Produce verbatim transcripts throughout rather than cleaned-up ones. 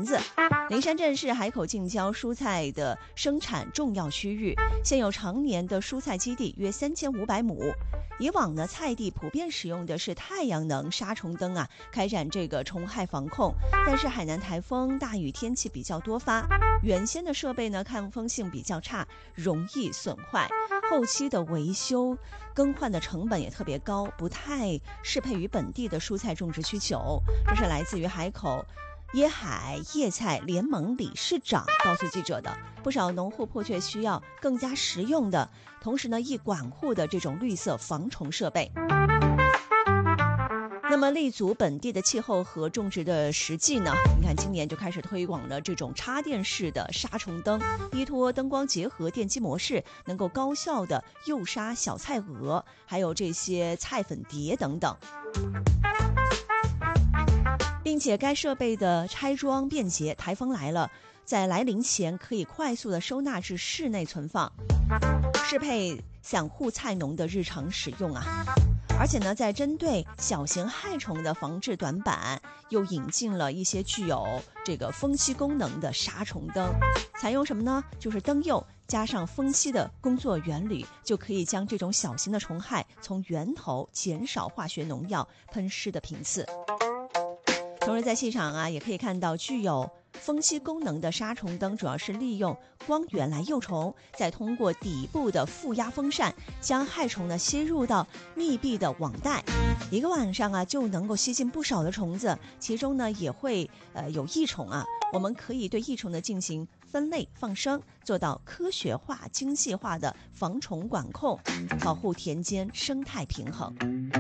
园子。灵山镇是海口近郊蔬菜的生产重要区域，现有常年的蔬菜基地约三千五百亩。以往呢，菜地普遍使用的是太阳能杀虫灯啊，开展这个虫害防控。但是海南台风、大雨天气比较多发，原先的设备呢抗风性比较差，容易损坏，后期的维修更换的成本也特别高，不太适配于本地的蔬菜种植需求。这是来自于海口椰海叶菜联盟理事长告诉记者的。不少农户迫切需要更加实用的，同时呢易管护的这种绿色防虫设备。那么立足本地的气候和种植的实际呢，你看今年就开始推广了这种插电式的杀虫灯，依托灯光结合电机模式，能够高效的诱杀小菜蛾，还有这些菜粉蝶等等。并且该设备的拆装便捷，台风来了，在来临前可以快速的收纳至室内存放，适配散户菜农的日常使用啊。而且呢，在针对小型害虫的防治短板，又引进了一些具有这个蜂吸功能的杀虫灯。采用什么呢？就是灯釉加上蜂吸的工作原理，就可以将这种小型的虫害从源头减少化学农药喷施的频次。同时在现场啊，也可以看到具有蜂吸功能的杀虫灯，主要是利用光源来诱虫，再通过底部的负压风扇将害虫呢吸入到密闭的网袋，一个晚上啊就能够吸进不少的虫子，其中呢也会呃有益虫啊，我们可以对益虫呢进行分类放生，做到科学化、精细化的防虫管控，保护田间生态平衡。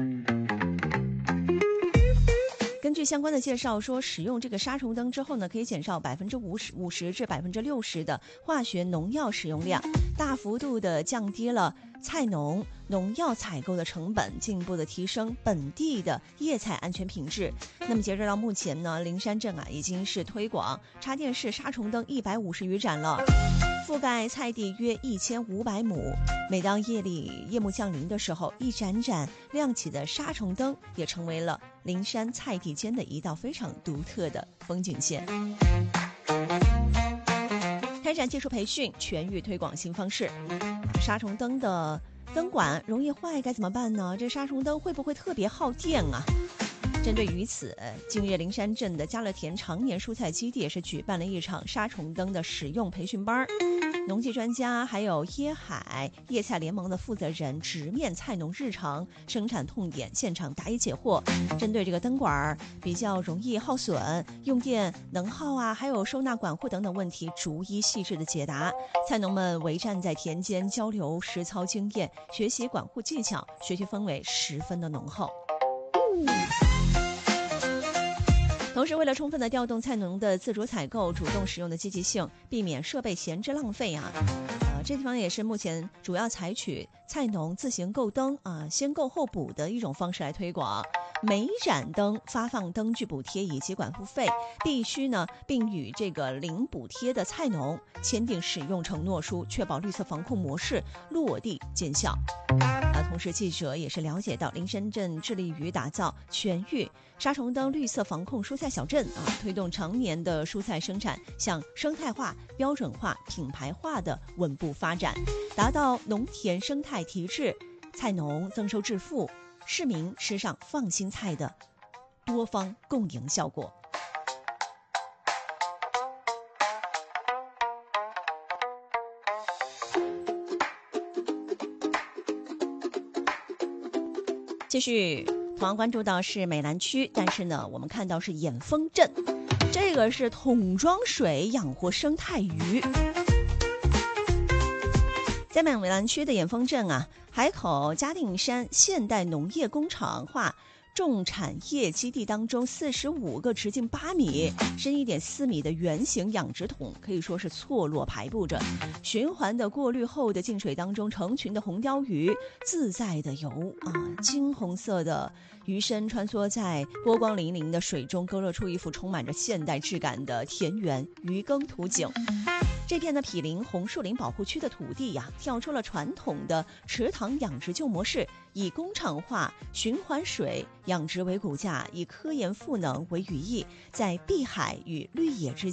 根据相关的介绍说，使用这个杀虫灯之后呢，可以减少百分之五十五十至百分之六十的化学农药使用量，大幅度的降低了菜农农药采购的成本，进一步的提升本地的叶菜安全品质。那么截止到目前呢，灵山镇啊已经是推广插电式杀虫灯一百五十余盏了，覆盖菜地约一千五百亩。每当夜里夜幕降临的时候，一盏盏亮起的杀虫灯也成为了灵山菜地间的一道非常独特的风景线。开展技术培训，全域推广新方式。杀虫灯的灯管容易坏该怎么办呢？这杀虫灯会不会特别耗电啊？针对于此，近日灵山镇的嘉乐田常年蔬菜基地也是举办了一场杀虫灯的使用培训班，农技专家还有椰海叶菜联盟的负责人直面菜农日常生产痛点，现场答疑解惑，针对这个灯管比较容易耗损、用电能耗啊，还有收纳管护等等问题，逐一细致的解答。菜农们围站在田间交流实操经验，学习管护技巧，学习氛围十分的浓厚。同时，为了充分的调动菜农的自主采购、主动使用的积极性，避免设备闲置浪费啊，呃，这地方也是目前主要采取菜农自行购灯啊，先购后补的一种方式来推广。每盏灯发放灯具补贴以及管护费，必须呢，并与这个零补贴的菜农签订使用承诺书，确保绿色防控模式落地见效。啊，同时记者也是了解到，灵山镇致力于打造全域杀虫灯绿色防控蔬菜小镇啊，推动常年的蔬菜生产向生态化、标准化、品牌化的稳步发展，达到农田生态提质、菜农增收致富、市民吃上放心菜的多方共赢效果。继续同样关注到是美兰区，但是呢我们看到是眼丰镇，这个是桶装水养活生态鱼。在美兰区的眼丰镇啊，海口嘉定山现代农业工厂化重产业基地当中，四十五个直径八米、深一点四米的圆形养殖桶可以说是错落排布着，循环的过滤后的净水当中，成群的红鲷鱼自在的游啊，金红色的鱼身穿梭在波光粼粼的水中，勾勒出一幅充满着现代质感的田园鱼耕图景。这片的毗邻红树林保护区的土地呀，跳出了传统的池塘养殖旧模式，以工厂化循环水养殖为骨架，以科研赋能为语义，在碧海与绿野之间